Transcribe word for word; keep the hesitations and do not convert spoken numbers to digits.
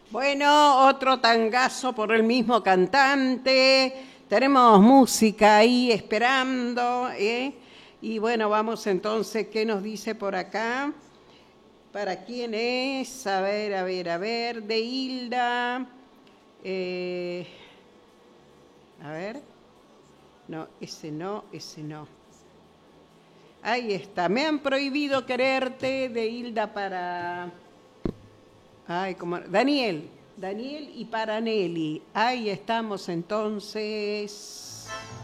Bueno, otro tangazo por el mismo cantante. Tenemos música ahí esperando, ¿eh? Y bueno, vamos entonces, ¿qué nos dice por acá? ¿Para quién es? A ver, a ver, a ver, de Hilda. Eh, a ver. No, ese no, ese no. Ahí está. Me han prohibido quererte, de Hilda para... Ay, como... Daniel. Daniel y para Nelly. Ahí estamos entonces.